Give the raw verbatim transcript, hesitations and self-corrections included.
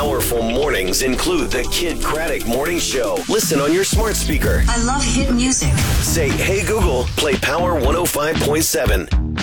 Powerful mornings include the Kid Craddock Morning Show. Listen on your smart speaker. I love hit music. Say, hey Google, play Power one oh five point seven.